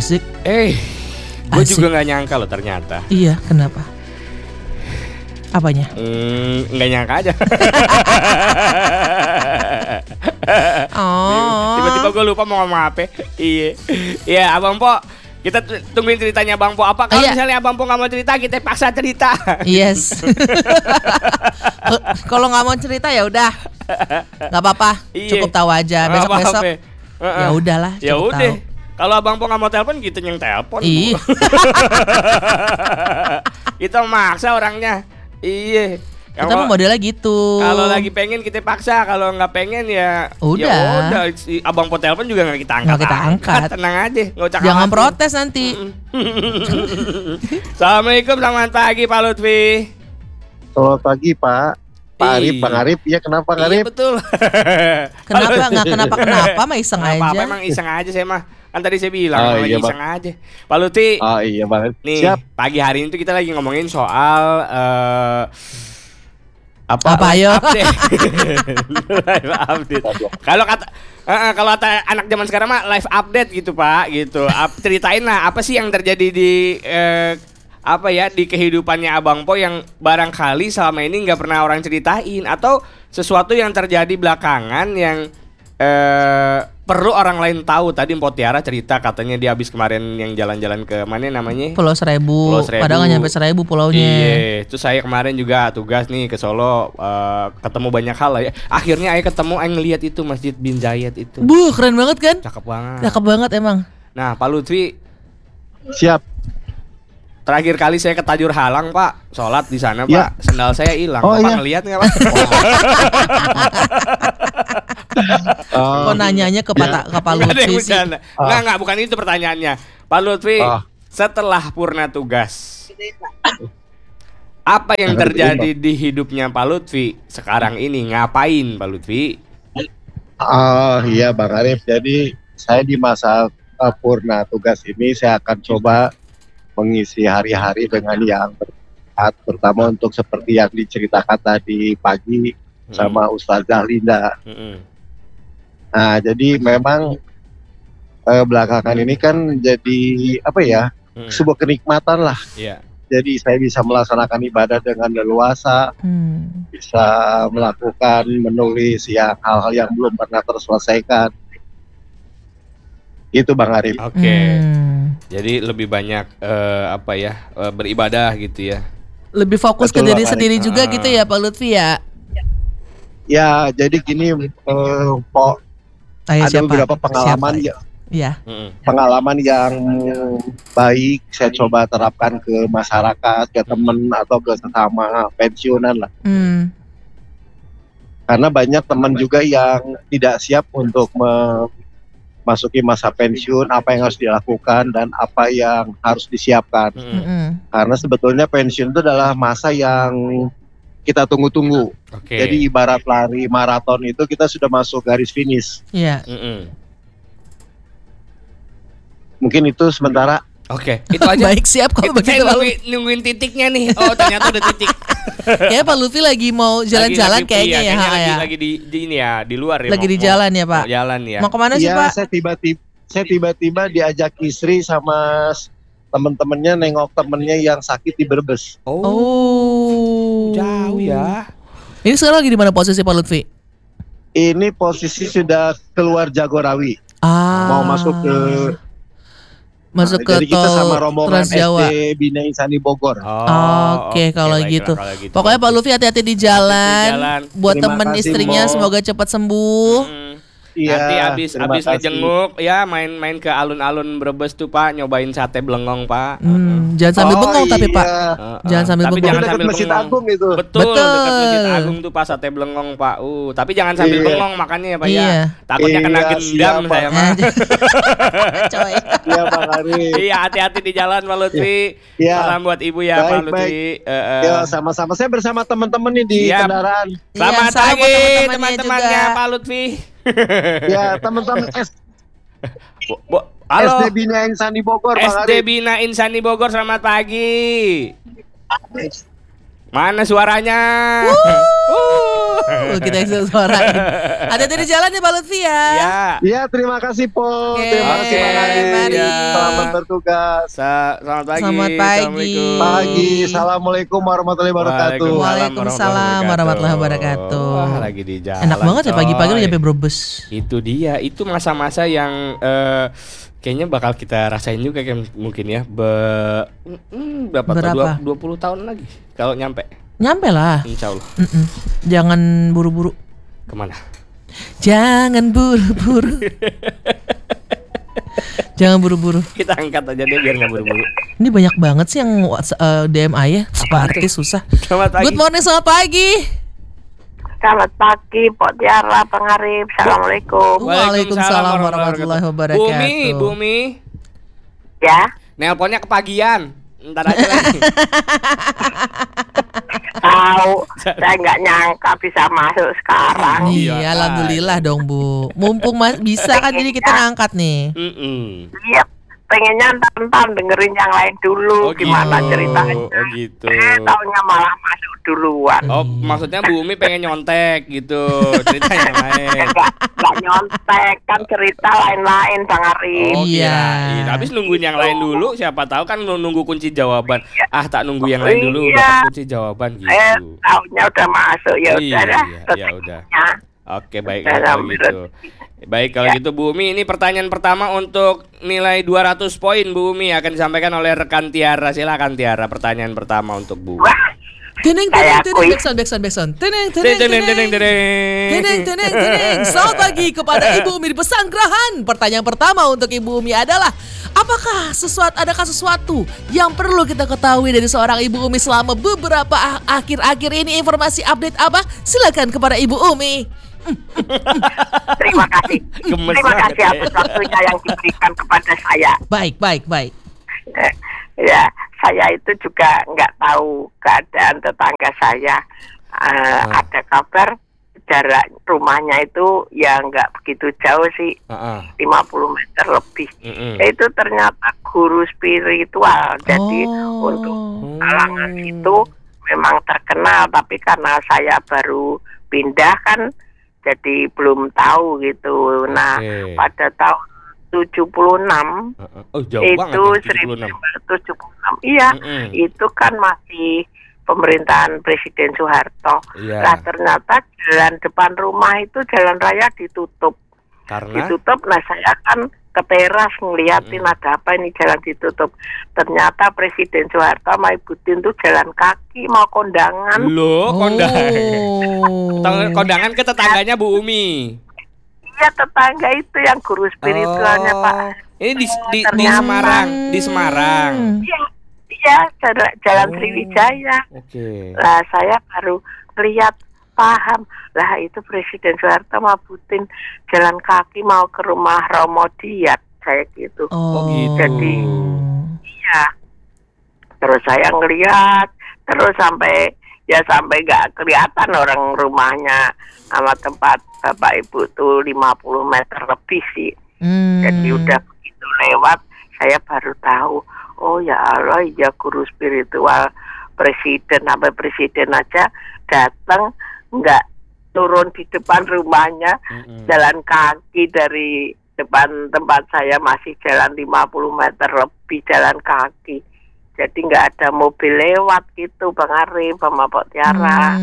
Asik. Gue juga nggak nyangka loh ternyata. Iya, kenapa? Apanya? Nggak nyangka aja. Tiba-tiba gue lupa mau ngomong apa. Iya, Abang Po. Kita tungguin ceritanya Bang Po. Apa kalau misalnya Abang Po nggak mau cerita, kita paksa cerita. Yes. Kalau nggak mau cerita ya udah, nggak apa-apa. Cukup tahu aja. Besok-besok. Ya udahlah. Ya udah. Kalau Abang Po nggak mau telepon, gitu yang telepon. Kita maksa orangnya. Iya. Kita mau modelnya gitu. Kalau lagi pengen kita paksa, kalau nggak pengen ya udah. Ya udah, Abang Po telepon juga nggak kita angkat. Nggak kita angkat. Tenang aja, nggak usah jangan protes nanti. Assalamualaikum, selamat pagi Pak Lutfi. Selamat pagi Pak. Pak Arif, Bang Arif, ya kenapa Bang Arif? Iya betul. Kenapa nggak kenapa mah iseng aja. Apa emang iseng aja saya mah. Kan tadi saya bilang lagi iseng aja. Pak Lutfi. Oh iya Bang. Nih, siap. Pagi hari ini tuh kita lagi ngomongin soal apa ayo? Live update. Kalau kata anak zaman sekarang mah live update gitu Pak, gitu. Ceritain lah apa sih yang terjadi di di kehidupannya Abang Po yang barangkali selama ini nggak pernah orang ceritain, atau sesuatu yang terjadi belakangan yang perlu orang lain tahu. Tadi Mpok Tiara cerita katanya dia habis kemarin yang jalan-jalan ke mana namanya? Pulau Seribu. Padahal nggak nyampe 1.000 pulaunya. Iya. Terus saya kemarin juga tugas nih ke Solo, ketemu banyak hal lah ya. Akhirnya saya ketemu, saya ngelihat itu Masjid Bin Zayed itu. Keren banget kan? Cakep banget. Cakep banget emang. Nah Pak Lutfi. Siap. Terakhir kali saya ke Tajur Halang Pak, sholat di sana Pak, sendal saya hilang. Bapak ngelihat nggak Pak? Kok nanyanya ke Pak Lutfi sih? Nggak, bukan itu pertanyaannya. Pak Lutfi, setelah purna tugas, apa yang terjadi di hidupnya Pak Lutfi sekarang ini? Ngapain Pak Lutfi? Iya Bang Arif, jadi saya di masa purna tugas ini saya akan coba mengisi hari-hari dengan yang bermanfaat, terutama untuk seperti yang diceritakan tadi pagi sama Ustazah Linda. Nah, jadi memang belakangan ini kan jadi sebuah kenikmatan lah. Jadi saya bisa melaksanakan ibadah dengan leluasa, bisa melakukan menulis hal-hal yang belum pernah terselesaikan. Itu Bang Arif. Oke. Jadi lebih banyak beribadah gitu ya. Lebih fokus ke diri sendiri juga gitu ya Pak Lutfi ya. Ya, jadi gini Pok, ada beberapa pengalaman pengalaman yang baik saya coba terapkan ke masyarakat, ke teman atau ke sesama pensiunan lah. Karena banyak teman juga yang tidak siap untuk masuki masa pensiun, apa yang harus dilakukan dan apa yang harus disiapkan. Karena sebetulnya pensiun itu adalah masa yang kita tunggu-tunggu. Jadi ibarat lari maraton itu kita sudah masuk garis finish. Iya. Mungkin itu sementara. Itu aja. Baik, siap kalau begitu. Nungguin titiknya nih. Oh, ternyata udah titik. Kayaknya Pak Lutfi lagi mau jalan-jalan kayaknya ya. Lagi di ini ya, di luar ya. Lagi di jalan ya Pak. Jalan ya. Mau kemana sih Pak? Saya tiba-tiba diajak istri sama temen-temennya nengok temennya yang sakit di Brebes. Jauh ya. Ini sekarang lagi di mana posisi Pak Lutfi? Ini posisi sudah keluar Jagorawi. Mau masuk ke jadi kita sama rombongan Transjawa. SD Bina Insani Bogor. Oke, kalau gitu. Pokoknya Pak Lutfi hati-hati di jalan. Buat temen istrinya semoga cepat sembuh. Nanti abis ngejenguk ya main ke alun-alun Brebes tuh Pak, nyobain sate belengong Pak. Jangan sambil bengong tapi Pak. Jangan sambil bengong. Jangan sambil Masjid Agung itu. Betul. Dekat Masjid Agung tuh Pak, sate belengong Pak. Tapi jangan sambil bengong makannya ya Pak ya. Takutnya kena gendam saya mah. Coy. Iya Bang Ari. Iya, hati-hati di jalan Pak Lutfi. Salam buat Ibu ya Pak Lutfi. Ya, sama-sama. Saya bersama teman-teman nih di kendaraan. Selamat pagi teman-temannya Pak Lutfi. Ya, teman-teman Halo. SD Bina Insani Bogor. SD Bina Insani Bogor, selamat pagi. Mana suaranya? kita suarain. Hati-hati di jalan ya Pak Lutfi ya. Iya, terima kasih Po. Oke, Terima kasih Bang Arif. mari. Selamat bertugas. Selamat pagi. Selamat pagi. Pagi. Assalamualaikum warahmatullahi wabarakatuh. Waalaikumsalam warahmatullahi wabarakatuh. Wah, lagi di jalan. Enak banget ya pagi-pagi coy. udah nyampe Brebes. Itu dia, itu masa-masa yang kayaknya bakal kita rasain juga kan mungkin ya. Berapa? 20 tahun lagi kalau nyampe. Nyampe lah. Insya Allah. Jangan buru-buru. Kemana? Jangan buru-buru. Jangan buru-buru. Kita angkat aja deh biar nggak buru-buru. Ini banyak banget sih yang DM ya. Apa artis susah. Selamat pagi. Good morning, selamat pagi. Selamat pagi, Pak Tiara, Bang Arif. Assalamualaikum. Waalaikumsalam warahmatullahi wabarakatuh. Bumi. Ya, Nelponnya kepagian. Ntar aja lagi. tahu. Saya nggak nyangka bisa masuk sekarang. Iya, alhamdulillah dong Bu. Mumpung bisa kan jadi kita ngangkat nih. Iya, pengennya nonton dengerin yang lain dulu. Gimana ceritanya? Oh gitu. Taunya malah masuk duluan. Oh, maksudnya Bu Umi pengen nyontek gitu. Cerita yang lain. Nggak nyontek, kan cerita lain-lain, Bang Arif. Oh Iya. kirain. Habis nungguin yang lain dulu, siapa tahu kan nunggu kunci jawaban. Ah, tak nunggu yang lain dulu, Iya. dapat kunci jawaban gitu. Taunya udah masuk, ya Iya, udah dah. ya udah. rezekinya. Oke, baik Udah kalau ambil gitu. Baik kalau gitu Bu Umi, ini pertanyaan pertama untuk nilai 200 poin Bu Umi akan disampaikan oleh rekan Tiara. Silakan Tiara, pertanyaan pertama untuk Bu. Wah, Teneng, Saya akui. backsound. Teneng. Selamat pagi kepada Ibu Umi di Pesanggerahan. Pertanyaan pertama untuk Ibu Umi adalah, adakah sesuatu yang perlu kita ketahui dari seorang Ibu Umi selama beberapa akhir-akhir ini? Informasi update apa? Silakan kepada Ibu Umi. terima kasih. Gemes Terima banget kasih ya. atas waktunya yang diberikan kepada saya. Baik. Ya, saya itu juga nggak tahu keadaan tetangga saya. Ada kabar jarak rumahnya itu ya nggak begitu jauh sih, 50 meter lebih. Itu ternyata guru spiritual. Jadi untuk kalangan itu memang terkenal, tapi karena saya baru pindah kan, jadi belum tahu gitu. Nah, pada tahun 76 Oh, jauh itu banget ya, 76. 1976. Iya, itu kan masih pemerintahan Presiden Soeharto. Iya. Nah, ternyata jalan depan rumah itu jalan raya ditutup. Karena Nah, saya kan ke teras ngeliatin ada apa ini jalan ditutup. Ternyata Presiden Soeharto sama Ibu Tin tuh jalan kaki mau kondangan. lo kondangan ke tetangganya Bu Umi. Iya, tetangga itu yang guru spiritualnya Pak. Ini di Ternyata. Semarang. Iya, jalan Sriwijaya. Oke. Lah saya baru lihat, paham. Lah itu Presiden Soeharto sama Putin jalan kaki mau ke rumah Romo Diat, saya gitu. Oh gitu. Jadi iya. Terus saya ngelihat terus sampai nggak kelihatan orang rumahnya sama tempat Bapak Ibu tuh 50 meter lebih sih. Jadi udah begitu lewat saya baru tahu, oh ya Allah, ya guru spiritual presiden sampai presiden aja datang nggak turun di depan rumahnya, jalan kaki dari depan tempat saya masih jalan 50 meter lebih jalan kaki. Jadi nggak ada mobil lewat gitu, Bang Arif sama Pak Tiara.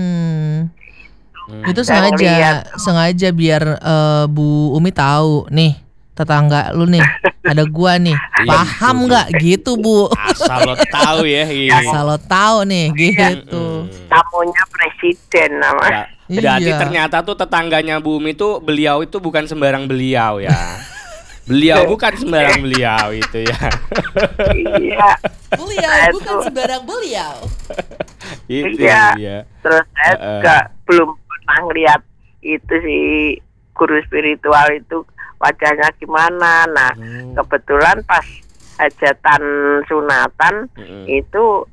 Itu sengaja biar Bu Umi tahu nih, tetangga lu nih ada gua nih, paham nggak gitu Bu? Asal lo tahu ya. Asal lo tahu nih gitu. Tamunya presiden namanya. Berarti ternyata tuh tetangganya Bu Umi tuh beliau itu bukan sembarang beliau ya. Beliau bukan sembarang beliau itu ya. Iya. Beliau bukan sembarang beliau. Itu iya. dia. Terus saya juga belum pernah ngeliat itu si guru spiritual itu wajahnya gimana. Nah, kebetulan pas hajatan sunatan itu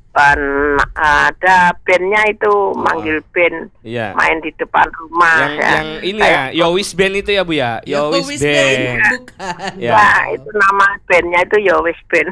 ada bandnya itu manggil band main di depan rumah. Yang ini ya, Yowis Band itu ya Bu ya. Yowis Band. Bukan. Ya. Nah, itu nama bandnya itu Yowis Band.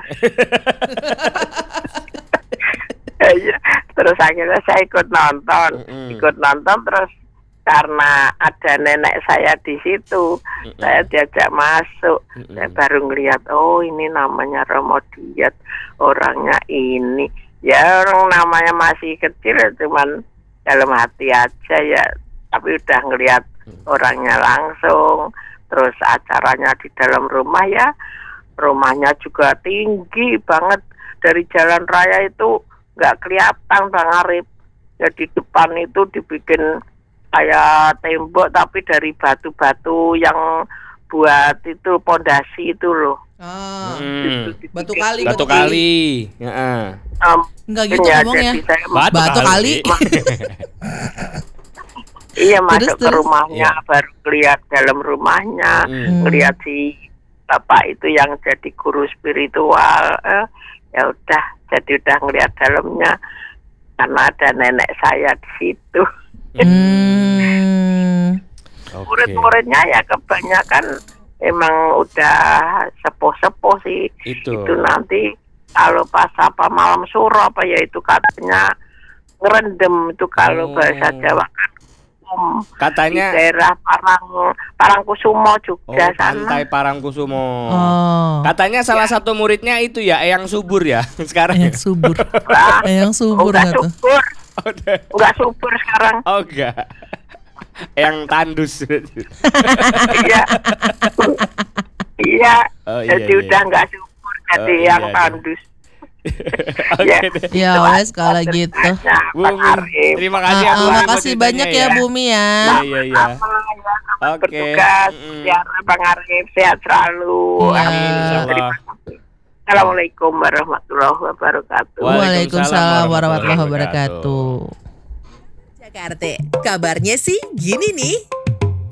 Terus akhirnya saya ikut nonton terus karena ada nenek saya di situ, saya diajak masuk. Saya baru ngelihat, oh ini namanya Romo Diat, orangnya ini. Ya orang namanya masih kecil, cuman dalam hati aja ya. Tapi udah ngelihat orangnya langsung. Terus acaranya di dalam rumah ya, rumahnya juga tinggi banget. Dari jalan raya itu nggak kelihatan Bang Arif. Ya di depan itu dibikin kayak tembok tapi dari batu-batu yang buat itu pondasi itu loh. Batu kali. Batu kali. Enggak gitu ngomongnya. Batu kali. Iya masuk ke terus. rumahnya, baru lihat dalam rumahnya, ngelihat si bapak itu yang jadi guru spiritual. Ya udah, jadi udah ngelihat dalamnya karena ada nenek saya di situ. Murid-muridnya ya kebanyakan emang udah sepuh-sepuh sih. Itu nanti kalau pas apa malam suro apa ya itu katanya ngerendam itu kalau bahasa Jawa kan katanya di daerah Parangkusumo juga sana. Pantai Parangkusumo. Katanya salah satu muridnya itu ya Eyang Subur ya sekarang. Eyang Subur. Eyang Subur enggak subur. Enggak subur sekarang. Oh enggak. Yang tandus. Iya. Iya. Jadi udah enggak subur, jadi yang tandus. Ya wes kalau gitu. Bumi, terima kasih ya, makasih banyak ya Bumi ya. Iya. Oke. Ya Bang Arif sehat selalu. Amin. Assalamualaikum warahmatullahi wabarakatuh. Waalaikumsalam warahmatullahi wabarakatuh. Jakarta, kabarnya sih gini nih.